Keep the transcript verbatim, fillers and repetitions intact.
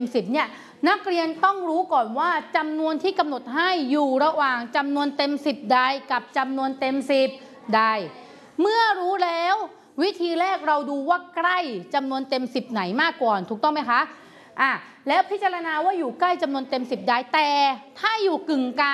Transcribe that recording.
สิบเนี่ยนักเรียนต้องรู้ก่อนว่าจำนวนที่กำหนดให้อยู่ระหว่างจำนวนเต็มสิบใดกับจำนวนเต็มสิบใดเมื่อรู้แล้ววิธีแรกเราดูว่าใกล้จำนวนเต็มสิบไหนมากกว่าถูกต้องไหมคะอ่ะแล้วพิจารณาว่าอยู่ใกล้จำนวนเต็มสิบใดแต่ถ้าอยู่กึ่งกลาง